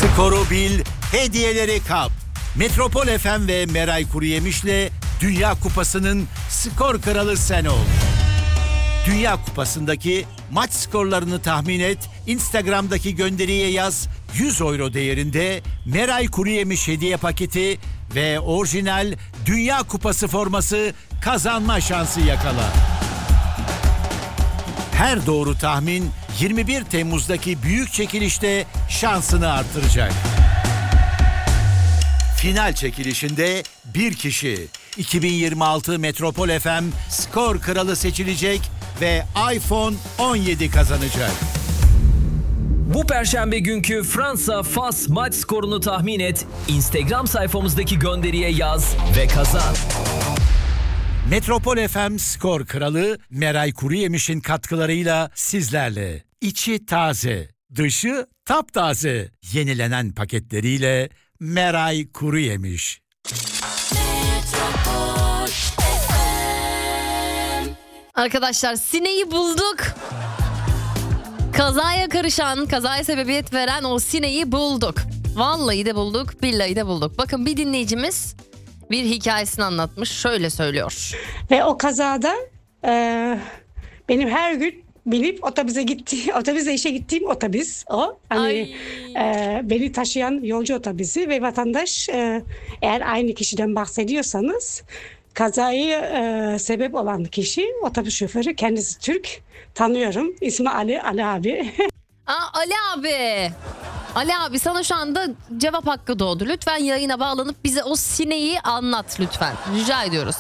Skoru bil, hediyeleri kap. Metropol FM ve Meray Kuruyemiş'le Dünya Kupası'nın skor kralı sen ol. Dünya Kupası'ndaki maç skorlarını tahmin et, Instagram'daki gönderiye yaz, 100 euro değerinde Meray Kuruyemiş hediye paketi ve orijinal Dünya Kupası forması kazanma şansı yakala. Her doğru tahmin 21 Temmuz'daki büyük çekilişte şansını artıracak. Final çekilişinde bir kişi 2026 Metropol FM skor kralı seçilecek ve iPhone 17 kazanacak. Bu perşembe günkü Fransa-Fas maç skorunu tahmin et, Instagram sayfamızdaki gönderiye yaz ve kazan. Metropol FM skor kralı Meray Kuruyemiş'in katkılarıyla sizlerle. İçi taze, dışı taptaze. Yenilenen paketleriyle Meray Kuruyemiş. Arkadaşlar sineği bulduk. Kazaya karışan, kazaya sebebiyet veren o sineği bulduk. Vallahi de bulduk, billahi de bulduk. Bakın bir dinleyicimiz bir hikayesini anlatmış. Şöyle söylüyor. Ve o kazada benim her gün binip otobüse işe gittiğim otobüs o. Hani beni taşıyan yolcu otobüsü ve vatandaş eğer aynı kişiden bahsediyorsanız kazayı sebep olan kişi otobüs şoförü, kendisi Türk, tanıyorum. İsmi Ali abi. Ali abi. Ali abi sana şu anda cevap hakkı doğdu. Lütfen yayına bağlanıp bize o sineği anlat lütfen. Rica ediyoruz.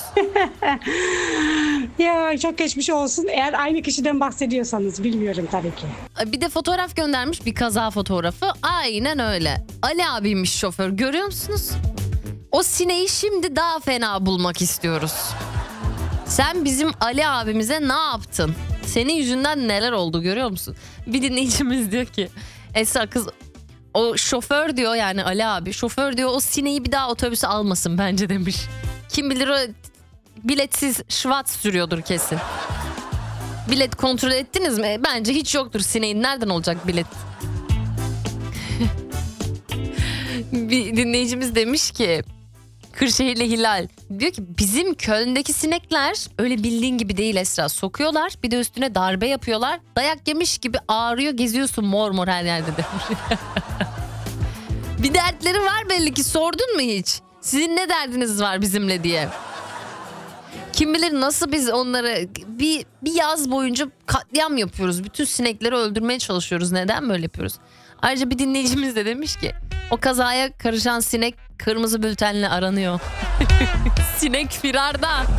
Ya çok geçmiş olsun. Eğer aynı kişiden bahsediyorsanız bilmiyorum tabii ki. Bir de fotoğraf göndermiş, bir kaza fotoğrafı. Aynen öyle. Ali abiymiş şoför, görüyor musunuz? O sineği şimdi daha fena bulmak istiyoruz. Sen bizim Ali abimize ne yaptın? Senin yüzünden neler oldu görüyor musun? Bir dinleyicimiz diyor ki Esra kız, o şoför diyor, yani Ali abi şoför diyor, o sineği bir daha otobüse almasın bence demiş. Kim bilir o biletsiz şvat sürüyordur kesin. Bilet kontrol ettiniz mi? Bence hiç yoktur sineğin, nereden olacak bilet? Bir dinleyicimiz demiş ki, Kırşehirli Hilal diyor ki bizim Köln'deki sinekler öyle bildiğin gibi değil Esra, sokuyorlar bir de üstüne darbe yapıyorlar, dayak yemiş gibi ağrıyor, geziyorsun mor mor her yerde demiş. Bir dertleri var belli ki, sordun mu hiç? Sizin ne derdiniz var bizimle diye. Kim bilir nasıl biz onları bir yaz boyunca katliam yapıyoruz. Bütün sinekleri öldürmeye çalışıyoruz. Neden böyle yapıyoruz? Ayrıca bir dinleyicimiz de demiş ki o kazaya karışan sinek kırmızı bültenle aranıyor. Sinek firarda.